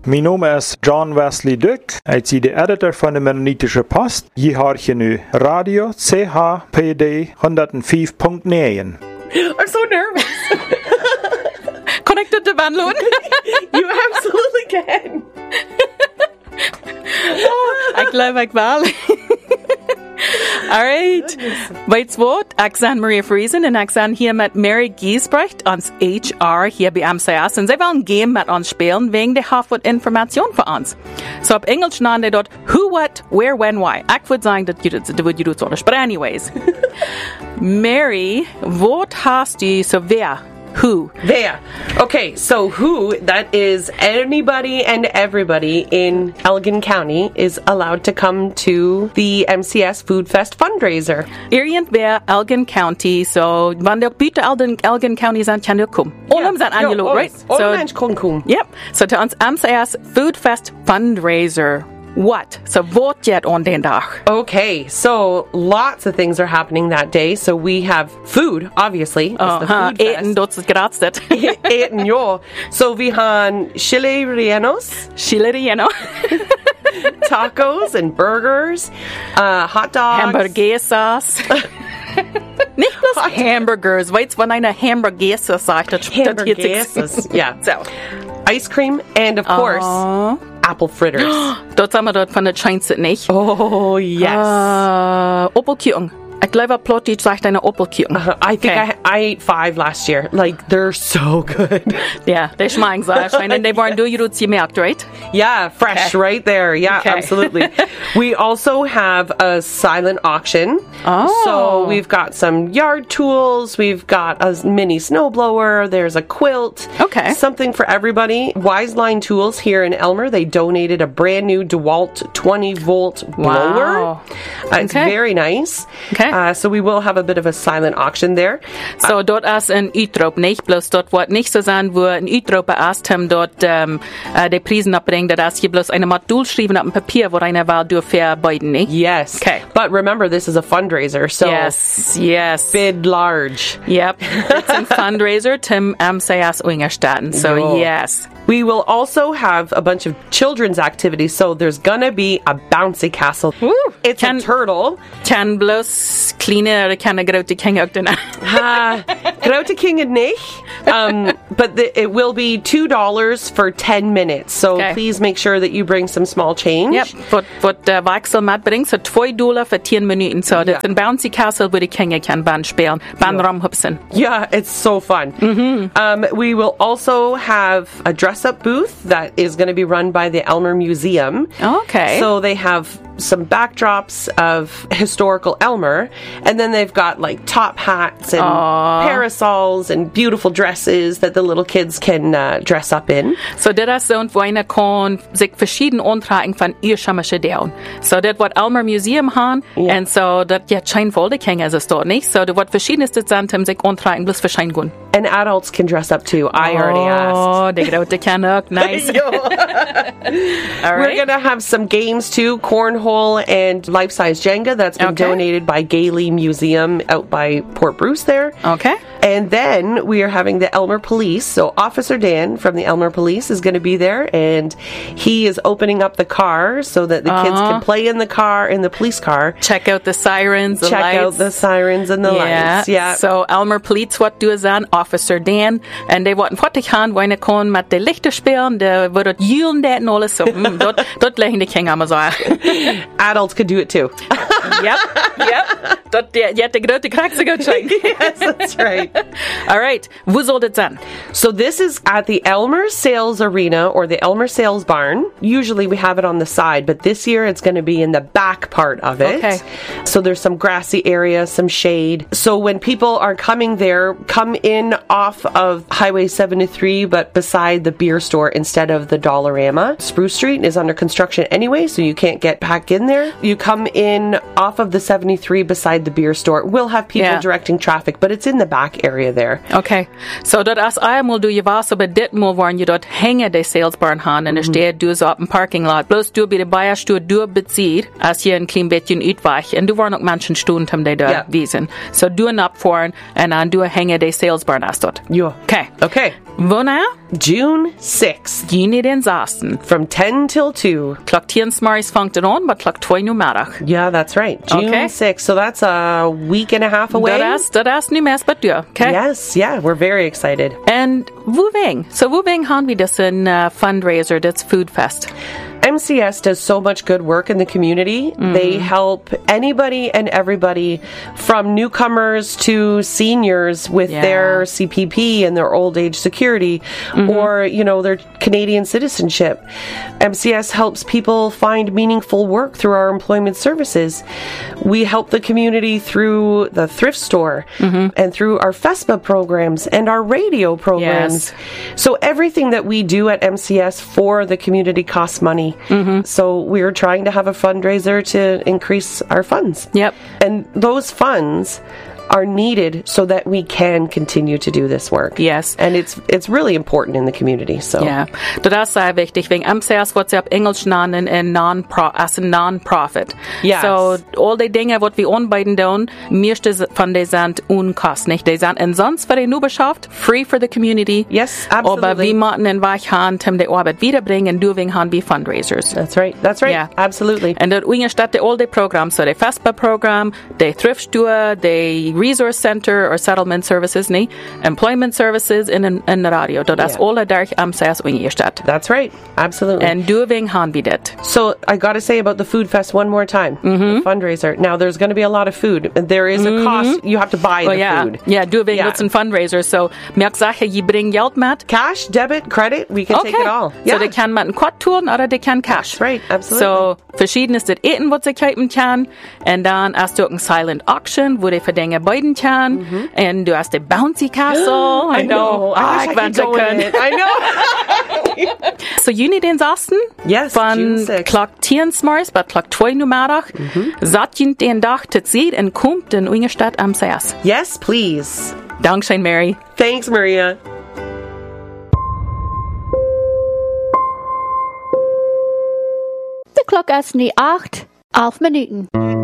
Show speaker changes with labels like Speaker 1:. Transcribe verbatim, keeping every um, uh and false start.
Speaker 1: Mijn naam is John Wesley Duck. Ik ben de editor van de Mennonitische Post. Je hoort je nu Radio C H P D honderd vijf punt negen.
Speaker 2: I'm so nervous.
Speaker 3: Connected to Van Loon?
Speaker 2: You absolutely can.
Speaker 3: Oh, ik geloof ik wel. Alright. Weit's Wort, ik ben Maria Friesen en ik ben hier met Mary Giesbrecht, ons H R hier bij M C S. En zij willen een game met ons spelen, wegen die heeft wat informatie voor ons. So op Englisch naam die dort who, what, where, when, why. Ik würde sagen, dat je dat würde je anders. But anyways. Mary, wat hast du so wer? Who?
Speaker 2: There. Okay, so who, that is anybody and everybody in Elgin County is allowed to come to the M C S Food Fest fundraiser.
Speaker 3: Irgendwer Elgin County, so wann der bitte Elgin, Elgin County sind, kann der kommen. Onum sind angelobt, right?
Speaker 2: So, Mensch kann kommen.
Speaker 3: Yep. So to uns M C S Food Fest fundraiser. What? So what yet on den Tag?
Speaker 2: Okay, so lots of things are happening that day. So we have food, obviously. It's
Speaker 3: Uh,
Speaker 2: the
Speaker 3: huh,
Speaker 2: food
Speaker 3: eten,
Speaker 2: fest.
Speaker 3: dort ist geratstet.
Speaker 2: Eten, ja. So we have chile rellenos,
Speaker 3: Chileriano.
Speaker 2: tacos and burgers, uh, hot dogs.
Speaker 3: Hamburguesas. Nicht bloß Hamburgers. Weißt du, wenn einer Hamburguesas sagt, das
Speaker 2: Hamburguesas. Yeah.
Speaker 3: So.
Speaker 2: Ice cream and, of course, apple fritters.
Speaker 3: Dort sind wir dort von der Scheinzeit nicht.
Speaker 2: Oh, yes.
Speaker 3: Uh, Opelkuchen. Ich glaube, Plotty sagt eine Opelkuchen.
Speaker 2: Uh, I think
Speaker 3: Okay.
Speaker 2: I, I ate five last year. Like, they're so good.
Speaker 3: Ja, die schmecken so anscheinend. Und die waren durchgerutzt gemerkt, right?
Speaker 2: Yeah, fresh
Speaker 3: Okay.
Speaker 2: right there. Yeah,
Speaker 3: Okay.
Speaker 2: absolutely. We also have a silent auction.
Speaker 3: Oh.
Speaker 2: So we've got some yard tools. We've got a mini snowblower. There's a quilt.
Speaker 3: Okay.
Speaker 2: Something for everybody. Wiseline Tools here in Elmer, they donated a brand new DeWalt twenty volt blower.
Speaker 3: Wow.
Speaker 2: Uh, it's
Speaker 3: Okay.
Speaker 2: very nice.
Speaker 3: Okay.
Speaker 2: Uh, so we will have a bit of a silent auction there.
Speaker 3: So, dort ist ein Utrop, nicht? Bloß dort wird nicht so sein, wo ein Utrop erst haben, dort ähm, äh, die Preisen abbringen, das ist hier bloß eine Modul schreiben auf dem Papier, wo einer Wahl durchverarbeiten, nicht?
Speaker 2: Yes.
Speaker 3: Okay.
Speaker 2: But remember, this is a fundraiser, so
Speaker 3: Yes, yes.
Speaker 2: bid large.
Speaker 3: Yep. It's a fundraiser to M C S Wingerstatten. So,
Speaker 2: No.
Speaker 3: yes.
Speaker 2: We will also have a bunch of children's activities, so there's gonna be a bouncy castle.
Speaker 3: Woo.
Speaker 2: It's
Speaker 3: Can-
Speaker 2: a turtle.
Speaker 3: Kan bloß kleine, keine große Kinder auch drin.
Speaker 2: Uh, Grote King and Nich. Um, but the, it will be two dollars for ten minutes, so
Speaker 3: Okay.
Speaker 2: please make sure that you bring some small change.
Speaker 3: Yep. Wat, wat der Wechsel mitbringt, so zwei Dollar für zehn Minuten. So, das
Speaker 2: Ja.
Speaker 3: ist ein Bouncy Castle, wo die Kinder kann Band spielen, Band rumhüpfen.
Speaker 2: Yeah, it's so fun. Mm-hmm. Um, we will also have a dress-up booth that is going to be run by the Elmer Museum.
Speaker 3: Okay.
Speaker 2: So they have some backdrops of historical Elmer, and then they've got like top hats and parasols and beautiful dresses that the little kids can uh, dress up in.
Speaker 3: So, das ist so, wo einer kann sich verschieden antragen von irrschamische Deuen. So, das wird Elmer Museum haben,
Speaker 2: Ja.
Speaker 3: und so, das ja schein voll die Kinder ist es dort nicht. So, das wird verschiedenste Sachen, um sich antragen, bloß für schein gehen.
Speaker 2: And adults can dress up too. I already asked.
Speaker 3: Oh, die große Kinder auch, nice. All
Speaker 2: We're
Speaker 3: right.
Speaker 2: going to have some games too, cornhole and life-size Jenga. That's been
Speaker 3: Okay.
Speaker 2: donated by Gailey Museum out by Port Bruce there.
Speaker 3: Okay.
Speaker 2: And then we are having the Elmer Police. So Officer Dan from the Elmer Police is going to be there, and he is opening up the car so that the kids
Speaker 3: Uh-huh.
Speaker 2: can play in the car, in the police car.
Speaker 3: Check out the sirens, the
Speaker 2: Check
Speaker 3: lights.
Speaker 2: out the sirens and the lights. Yeah.
Speaker 3: So Elmer Police wat du san, Officer Dan, und die wollten fertig haben, wo eine kann mit den Lichter spielen, der wird dort jülen dat und alles so. Mm, dort, dort legen die Kinder immer so.
Speaker 2: Adults could do it too.
Speaker 3: Yep, yep. Dort, der, der hat die große Kraxe geschenkt.
Speaker 2: Yes, that's right.
Speaker 3: All right. Wo soll das sein?
Speaker 2: So this is at the Elmer Sales Arena or the Elmer Sales Barn. Usually we have it on the side, but this year it's going to be in the back part of it.
Speaker 3: Okay.
Speaker 2: So there's some grassy area, some shade. So when people are coming there, come in off of Highway seventy-three, but beside the beer store instead of the Dollarama. Spruce Street is under construction anyway, so you can't get back in there. You come in off of the seventy-three beside beside the beer store. We'll have people
Speaker 3: Yeah.
Speaker 2: directing traffic, but it's in the back area there.
Speaker 3: Okay. So dat as einmal du je was aber dit mal waren je dort hänge de salesbarn han en er steht du so op dem parking lot. Bloß du bei de Bayerstuhl du bezieht, als hier ein klein bisschen utweich und du waren noch manchen Stunden haben de da
Speaker 2: Ja.
Speaker 3: wiesen. So du abfahren und dann du hänge de salesbarn as dort.
Speaker 2: Ja.
Speaker 3: Okay.
Speaker 2: Okay.
Speaker 3: Wona?
Speaker 2: June sixth,
Speaker 3: Juni den Sasten.
Speaker 2: from ten till two.
Speaker 3: Klock tien smaris fangt it on, but klock twee nu middag.
Speaker 2: Yeah, that's right. June
Speaker 3: Okay.
Speaker 2: sixth. So that's a week and a half away.
Speaker 3: Dat is, dat is nu mes bet du. Okay.
Speaker 2: Yes, yeah, we're very excited.
Speaker 3: And Wuving. So Wuving han we this in uh, fundraiser, that's Food Fest.
Speaker 2: M C S does so much good work in the community. They help anybody and everybody from newcomers to seniors with
Speaker 3: Yeah.
Speaker 2: their C P P and their old age security or, you know, their Canadian citizenship. M C S helps people find meaningful work through our employment services. We help the community through the thrift store and through our FESPA programs and our radio programs.
Speaker 3: Yes.
Speaker 2: So everything that we do at M C S for the community costs money. So we're trying to have a fundraiser to increase our funds.
Speaker 3: Yep.
Speaker 2: And those funds are needed so that we can continue to do this work.
Speaker 3: Yes.
Speaker 2: And it's it's really important in the community. So
Speaker 3: Ja, dat is sehr wichtig, wegen M C S wordt ze op Englisch nennen en non-pro, as a non-profit.
Speaker 2: Yes.
Speaker 3: So, all die Dinge, wat wir anbieten doen, meeste van die sind unkostlich. Die sind umsonst für die nu beschafft, free for the community.
Speaker 2: Yes,
Speaker 3: Aber
Speaker 2: absolutely.
Speaker 3: wir machen in Weichhand, um die Arbeit wiederbringen, und du wegen haben wir Fundraisers.
Speaker 2: That's right. That's right.
Speaker 3: Yeah.
Speaker 2: Absolutely.
Speaker 3: Und dort unterstützt all die Programme, so die FESPA-Programm, die Thrift Store, die Resource Center or Settlement Services, nee, Employment Services in in radio. Dort ist
Speaker 2: Yeah.
Speaker 3: alle durch M C S unterstützt.
Speaker 2: That's right. Absolutely.
Speaker 3: Und du wegen haben wir das.
Speaker 2: So I got to say about the food fest one more time. The fundraiser. Now there's going to be a lot of food. There is a cost. You have to buy
Speaker 3: Oh
Speaker 2: the
Speaker 3: ja,
Speaker 2: food.
Speaker 3: ja, du wegen
Speaker 2: Yeah.
Speaker 3: nutzen Fundraiser. So, merk Sache, je bring Geld mit.
Speaker 2: Cash, debit, credit. We can
Speaker 3: Okay.
Speaker 2: take it all.
Speaker 3: So, die kann mit einem Quad tun oder die kann Cash.
Speaker 2: That's right. Absolutely.
Speaker 3: So, verschiedenes das Eten, was sie kaufen kann. Und dann hast du auch ein Silent Auction, wo die für Dinge beiden kann. Und du hast die Bouncy Castle.
Speaker 2: I know.
Speaker 3: Ah,
Speaker 2: I wish
Speaker 3: ich
Speaker 2: I
Speaker 3: wünsche,
Speaker 2: could go in
Speaker 3: können.
Speaker 2: it. I know.
Speaker 3: So, Juni den Sasten.
Speaker 2: Yes, June
Speaker 3: Von
Speaker 2: sixth.
Speaker 3: Klock tien smars, bei Klock zwei nu middag. Zatjen den Dag te zien en komt in Ungerstad am C S.
Speaker 2: Yes, please.
Speaker 3: Dankzij Mary.
Speaker 2: Thanks, Maria.
Speaker 4: De klok is nu acht, elf minuten.